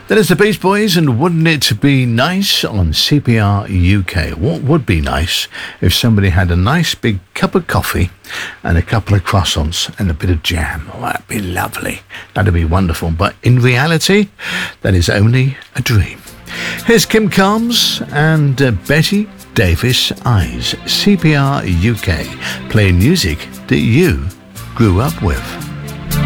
That is the Beach Boys and Wouldn't It Be Nice on CPR UK. What would be nice if somebody had a nice big cup of coffee and a couple of croissants and a bit of jam? Oh, that'd be lovely. That'd be wonderful. But in reality, that is only a dream. Here's Kim Carnes and Betty Davis Eyes. CPR UK, playing music that you grew up with.